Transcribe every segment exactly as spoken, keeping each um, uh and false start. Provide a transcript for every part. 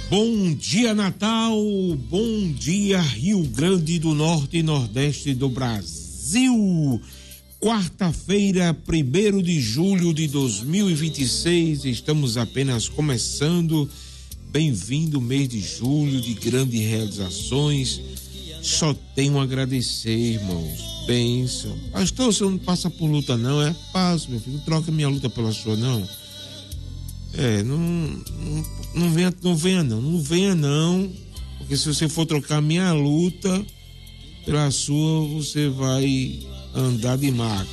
Bom dia, Natal, bom dia, Rio Grande do Norte e Nordeste do Brasil. Quarta-feira, primeiro de julho de dois mil e vinte e seis, estamos apenas começando. Bem-vindo, mês de julho, de grandes realizações. Só tenho a agradecer, irmãos. Bênção. Pastor, você não passa por luta, não, é? Passo, meu filho. Não troca minha luta pela sua, não. É, não, não, não venha, não venha não, não venha não, porque se você for trocar minha luta pela sua, você vai andar de maca.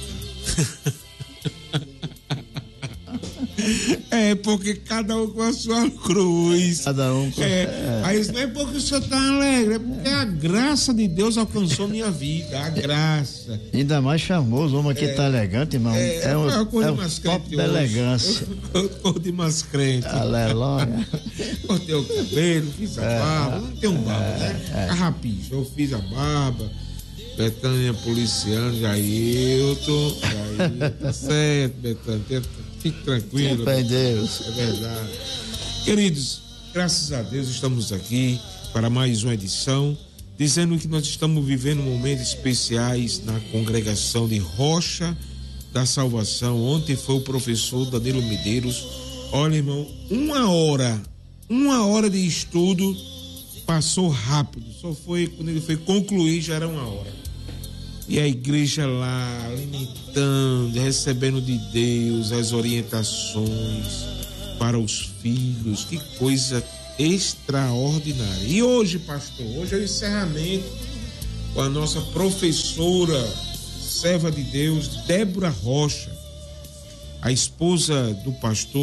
É, porque cada um com a sua cruz. Cada um com é, é. Aí isso não é porque o senhor tá alegre, é porque a graça de Deus alcançou minha vida, a graça. Ainda mais charmoso, o homem aqui é, tá elegante, irmão. É, é, um, é uma coisa é mais top da elegância. Cor de mais crente. Aleluia. Cortei o cabelo, fiz a é, barba, não tem um barba, é, né? É. Carrapicho, eu fiz a barba. Betânia policiando, Jailton, Jailton, tá certo, Betânia, fique tranquilo. Fé em Deus. É verdade. Queridos, graças a Deus estamos aqui para mais uma edição, dizendo que nós estamos vivendo momentos especiais na congregação de Rocha da Salvação. Ontem foi o professor Danilo Medeiros. Olha, irmão, uma hora, uma hora de estudo passou rápido, só foi, quando ele foi concluir, já era uma hora. E a igreja lá, alimentando, recebendo de Deus as orientações para os filhos, que coisa extraordinária. E hoje, pastor, hoje é o encerramento com a nossa professora, serva de Deus, Débora Rocha, a esposa do pastor